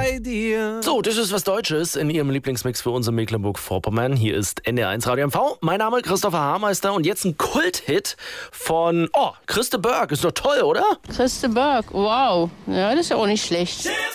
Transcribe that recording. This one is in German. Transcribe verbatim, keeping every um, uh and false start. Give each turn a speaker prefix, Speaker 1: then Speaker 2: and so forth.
Speaker 1: bei dir.
Speaker 2: So, das ist was Deutsches in Ihrem Lieblingsmix für uns in Mecklenburg-Vorpommern. Hier ist N D R eins Radio M V. Mein Name Christopher Haarmeister und jetzt ein Kult-Hit von, oh, Christe Berg. Ist doch toll, oder?
Speaker 3: Christe Berg, wow. Ja, das ist ja auch nicht schlecht.